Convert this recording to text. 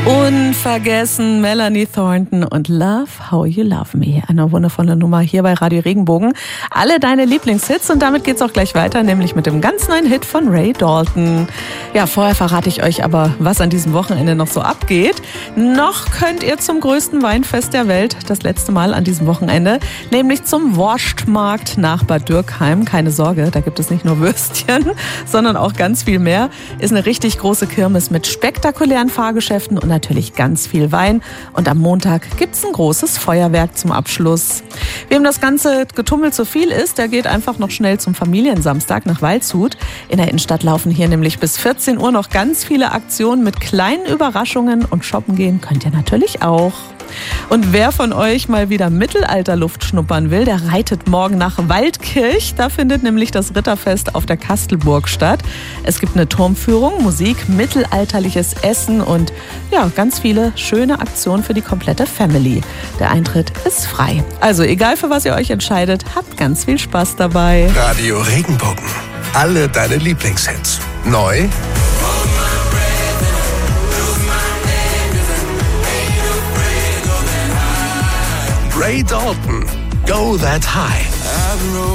Unvergessen Melanie Thornton und Love How You Love Me. Eine wundervolle Nummer hier bei Radio Regenbogen. Alle deine Lieblingshits und damit geht's auch gleich weiter, nämlich mit dem ganz neuen Hit von Ray Dalton. Ja, vorher verrate ich euch aber, was an diesem Wochenende noch so abgeht. Noch könnt ihr zum größten Weinfest der Welt, das letzte Mal an diesem Wochenende, nämlich zum Wurstmarkt nach Bad Dürkheim. Keine Sorge, da gibt es nicht nur Würstchen, sondern auch ganz viel mehr. Ist eine richtig große Kirmes mit spektakulären Fahrgeschäften und natürlich ganz viel Wein. Und am Montag gibt's ein großes Feuerwerk zum Abschluss. Wem das ganze Getummel zu viel ist, der geht einfach noch schnell zum Familiensamstag nach Waldshut. In der Innenstadt laufen hier nämlich bis 14 Uhr noch ganz viele Aktionen mit kleinen Überraschungen und shoppen gehen könnt ihr natürlich auch. Und wer von euch mal wieder Mittelalterluft schnuppern will, der reitet morgen nach Waldkirch. Da findet nämlich das Ritterfest auf der Kastelburg statt. Es gibt eine Turmführung, Musik, mittelalterliches Essen und ja, ganz viele schöne Aktionen für die komplette Family. Der Eintritt ist frei. Also egal für was ihr euch entscheidet, habt ganz viel Spaß dabei. Radio Regenbogen. Alle deine Lieblingshits. Neu Ray Dalton, Go That High.